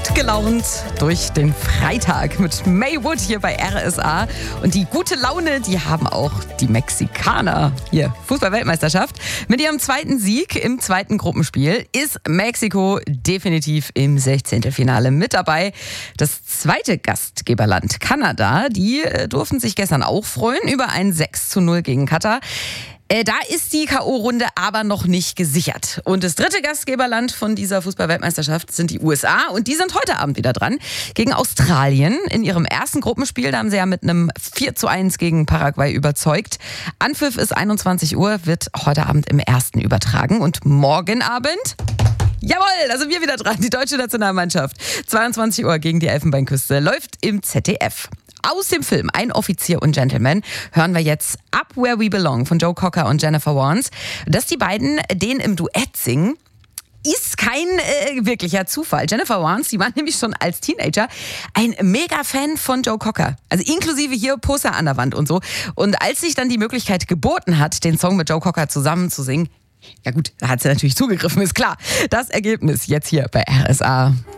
Gut gelaunt durch den Freitag mit May Wood hier bei RSA. Und die gute Laune, die haben auch die Mexikaner hier. Fußball-Weltmeisterschaft. Mit ihrem zweiten Sieg im zweiten Gruppenspiel ist Mexiko definitiv im 16. mit dabei. Das zweite Gastgeberland, Kanada, die durften sich gestern auch freuen über ein 6:0 gegen Katar. Da ist die K.O.-Runde aber noch nicht gesichert. Und das dritte Gastgeberland von dieser Fußball-Weltmeisterschaft sind die USA. Und die sind heute Abend wieder dran gegen Australien. In ihrem ersten Gruppenspiel, da haben sie ja mit einem 4:1 gegen Paraguay überzeugt. Anpfiff ist 21 Uhr, wird heute Abend im ersten übertragen. Und morgen Abend... Jawohl, da sind wir wieder dran. Die deutsche Nationalmannschaft. 22 Uhr gegen die Elfenbeinküste läuft im ZDF. Aus dem Film Ein Offizier und Gentleman hören wir jetzt Up Where We Belong von Joe Cocker und Jennifer Warnes. Dass die beiden den im Duett singen, ist kein wirklicher Zufall. Jennifer Warnes, die war nämlich schon als Teenager ein Mega-Fan von Joe Cocker. Also inklusive hier Poster an der Wand und so. Und als sich dann die Möglichkeit geboten hat, den Song mit Joe Cocker zusammen zu singen, ja gut, da hat sie natürlich zugegriffen, ist klar. Das Ergebnis jetzt hier bei RSA.